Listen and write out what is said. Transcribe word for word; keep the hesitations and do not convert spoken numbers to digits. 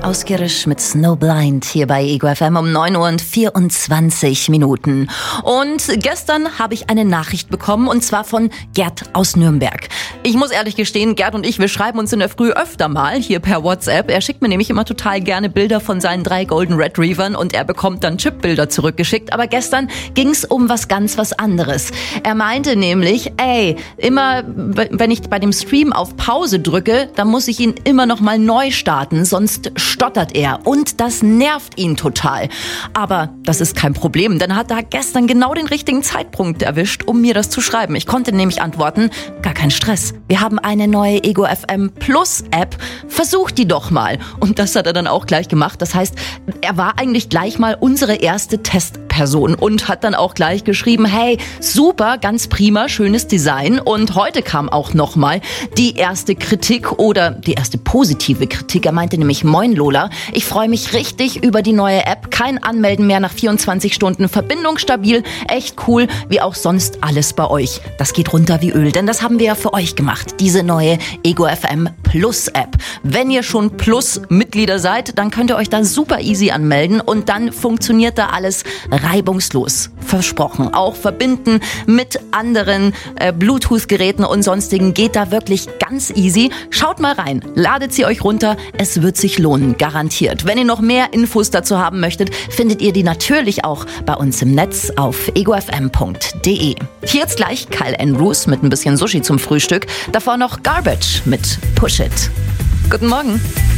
Ausgerisch mit Snowblind hier bei Ego F M um neun Uhr und vierundzwanzig Minuten. Und gestern habe ich eine Nachricht bekommen, und zwar von Gerd aus Nürnberg. Ich muss ehrlich gestehen, Gerd und ich, wir schreiben uns in der Früh öfter mal hier per WhatsApp. Er schickt mir nämlich immer total gerne Bilder von seinen drei Golden Retrievern und er bekommt dann Chipbilder zurückgeschickt. Aber gestern ging es um was ganz was anderes. Er meinte nämlich, ey, immer wenn ich bei dem Stream auf Pause drücke, dann muss ich ihn immer noch mal neu starten, sonst stottert er und das nervt ihn total. Aber das ist kein Problem, denn er hat da gestern genau den richtigen Zeitpunkt erwischt, um mir das zu schreiben. Ich konnte nämlich antworten, gar kein Stress. Wir haben eine neue Ego F M Plus App. Versucht die doch mal. Und das hat er dann auch gleich gemacht. Das heißt, er war eigentlich gleich mal unsere erste Testperson und hat dann auch gleich geschrieben, hey, super, ganz prima, schönes Design. Und heute kam auch nochmal die erste Kritik oder die erste positive Kritik. Er meinte nämlich, moin Lola, ich freue mich richtig über die neue App. Kein Anmelden mehr nach vierundzwanzig Stunden. Verbindung stabil, echt cool, wie auch sonst alles bei euch. Das geht runter wie Öl, denn das haben wir ja für euch gemacht. Diese neue Ego F M Plus App. Wenn ihr schon Plus-Mitglieder seid, dann könnt ihr euch da super easy anmelden und dann funktioniert da alles reibungslos. Versprochen. Auch verbinden mit anderen äh, Bluetooth-Geräten und sonstigen geht da wirklich ganz easy. Schaut mal rein, ladet sie euch runter, es wird sich lohnen, garantiert. Wenn ihr noch mehr Infos dazu haben möchtet, findet ihr die natürlich auch bei uns im Netz auf ego f m punkt d e. Hier jetzt gleich Kyle Andrews mit ein bisschen Sushi zum Frühstück, davor noch Garbage mit Push It. Guten Morgen.